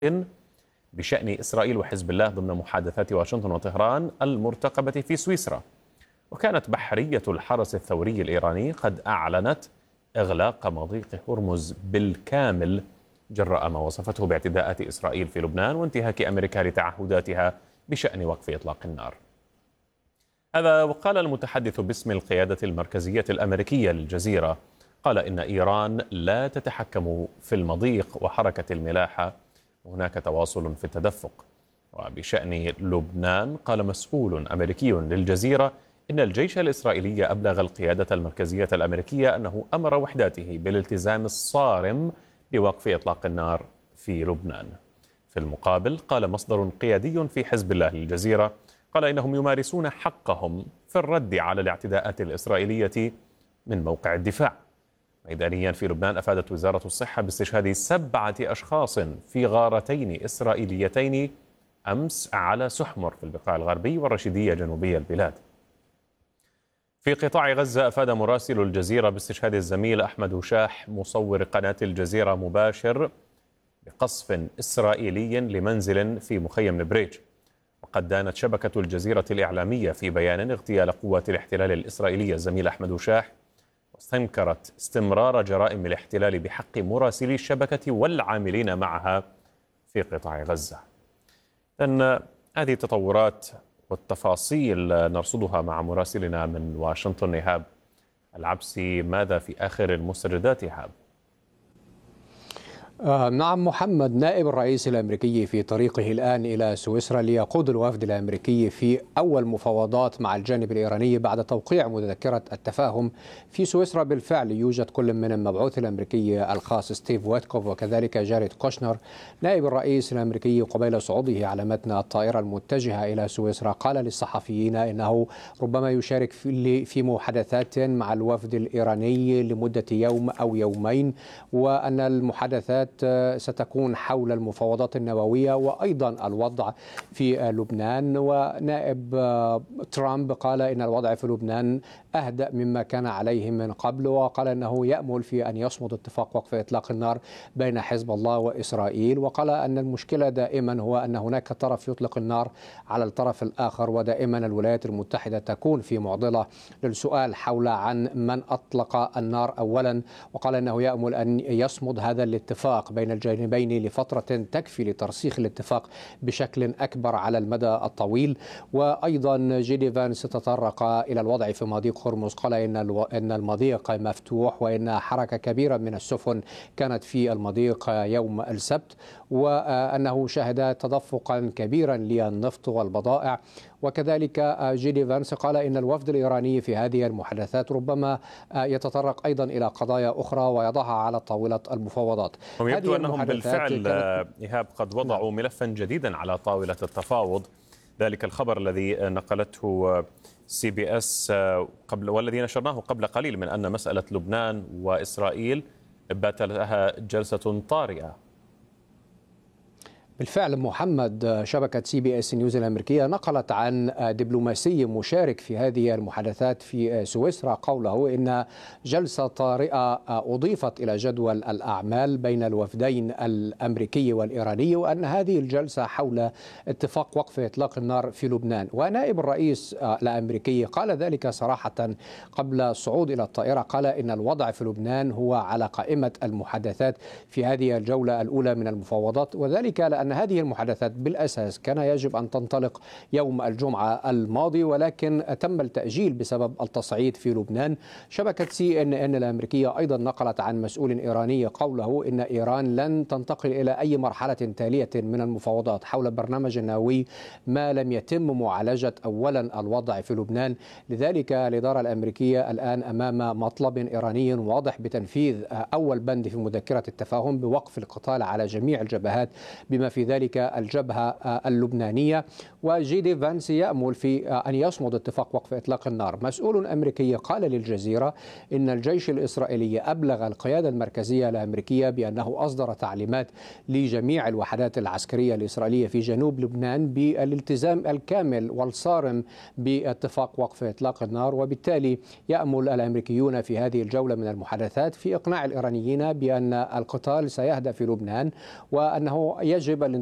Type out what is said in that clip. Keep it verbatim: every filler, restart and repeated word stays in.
بشأن إسرائيل وحزب الله ضمن محادثات واشنطن وطهران المرتقبة في سويسرا. وكانت بحرية الحرس الثوري الإيراني قد أعلنت إغلاق مضيق هرمز بالكامل جراء ما وصفته باعتداءات إسرائيل في لبنان وانتهاك أمريكا لتعهداتها بشأن وقف إطلاق النار. هذا وقال المتحدث باسم القيادة المركزية الأمريكية للجزيرة، قال إن إيران لا تتحكم في المضيق وحركة الملاحة، وهناك تواصل في التدفق. وبشأن لبنان قال مسؤول أمريكي للجزيرة إن الجيش الإسرائيلي أبلغ القيادة المركزية الأمريكية أنه أمر وحداته بالالتزام الصارم بوقف إطلاق النار في لبنان. في المقابل قال مصدر قيادي في حزب الله للجزيرة قال إنهم يمارسون حقهم في الرد على الاعتداءات الإسرائيلية من موقع الدفاع. ميدانيا في لبنان أفادت وزارة الصحة باستشهاد سبعة أشخاص في غارتين إسرائيليتين أمس على سحمر في البقاع الغربي والرشيدية جنوبي البلاد. في قطاع غزة أفاد مراسل الجزيرة باستشهاد الزميل أحمد وشاح مصور قناة الجزيرة مباشر بقصف إسرائيلي لمنزل في مخيم نبريج. وقد دانت شبكة الجزيرة الإعلامية في بيان اغتيال قوات الاحتلال الإسرائيلية الزميل أحمد وشاح، واستنكرت استمرار جرائم الاحتلال بحق مراسلي الشبكة والعاملين معها في قطاع غزة. إذن هذه التطورات والتفاصيل نرصدها مع مراسلنا من واشنطن إيهاب العبسي. ماذا في آخر المستجدات إيهاب؟ آه نعم محمد، نائب الرئيس الأمريكي في طريقه الآن إلى سويسرا ليقود الوفد الأمريكي في أول مفاوضات مع الجانب الإيراني بعد توقيع مذكرة التفاهم في سويسرا. بالفعل يوجد كل من المبعوث الأمريكي الخاص ستيف ويتكوف وكذلك جاريد كوشنر. نائب الرئيس الأمريكي قبيل صعوده على متن الطائرة المتجهة إلى سويسرا قال للصحفيين إنه ربما يشارك في في محادثات مع الوفد الإيراني لمدة يوم أو يومين، وأن المحادثات ستكون حول المفاوضات النووية وأيضا الوضع في لبنان. ونائب ترامب قال إن الوضع في لبنان أهدأ مما كان عليه من قبل، وقال أنه يأمل في أن يصمد اتفاق وقف إطلاق النار بين حزب الله وإسرائيل. وقال أن المشكلة دائما هو أن هناك طرف يطلق النار على الطرف الآخر، ودائما الولايات المتحدة تكون في معضلة للسؤال حول عن من أطلق النار أولا. وقال أنه يأمل أن يصمد هذا الاتفاق بين الجانبين لفترة تكفي لترسيخ الاتفاق بشكل أكبر على المدى الطويل. وأيضا جيدي فانس تطرق إلى الوضع في مضيق هرمز، قال إن إن المضيق مفتوح وإن حركة كبيرة من السفن كانت في المضيق يوم السبت، وأنه شهد تدفقا كبيرا للنفط والبضائع. وكذلك جيدي فانس قال إن الوفد الإيراني في هذه المحادثات ربما يتطرق أيضا إلى قضايا أخرى ويضعها على طاولة المفاوضات. يبدو أنهم بالفعل إيهاب قد وضعوا ملفا جديدا على طاولة التفاوض، ذلك الخبر الذي نقلته سي بي اس قبل والذي نشرناه قبل قليل من أن مسألة لبنان وإسرائيل بات لها جلسة طارئة. بالفعل محمد، شبكة سي بي اس نيوز الأمريكية نقلت عن دبلوماسي مشارك في هذه المحادثات في سويسرا قوله إن جلسة طارئة أضيفت إلى جدول الأعمال بين الوفدين الأمريكي والإيراني، وأن هذه الجلسة حول اتفاق وقف إطلاق النار في لبنان. ونائب الرئيس الأمريكي قال ذلك صراحة قبل الصعود إلى الطائرة، قال إن الوضع في لبنان هو على قائمة المحادثات في هذه الجولة الأولى من المفاوضات، وذلك لأن هذه المحادثات بالأساس كان يجب أن تنطلق يوم الجمعة الماضي، ولكن تم التأجيل بسبب التصعيد في لبنان. شبكة سي إن إن الأمريكية أيضا نقلت عن مسؤول إيراني قوله إن إيران لن تنتقل إلى أي مرحلة تالية من المفاوضات حول برنامج النووي ما لم يتم معالجة أولا الوضع في لبنان. لذلك الإدارة الأمريكية الآن أمام مطلب إيراني واضح بتنفيذ أول بند في مذكرة التفاهم بوقف القتال على جميع الجبهات بما في ذلك الجبهة اللبنانية. وجيدي فانس يأمل في أن يصمد اتفاق وقف إطلاق النار. مسؤول أمريكي قال للجزيرة إن الجيش الإسرائيلي أبلغ القيادة المركزية الأمريكية بأنه أصدر تعليمات لجميع الوحدات العسكرية الإسرائيلية في جنوب لبنان بالالتزام الكامل والصارم باتفاق وقف إطلاق النار. وبالتالي يأمل الأمريكيون في هذه الجولة من المحادثات في إقناع الإيرانيين بأن القتال سيهدأ في لبنان، وأنه يجب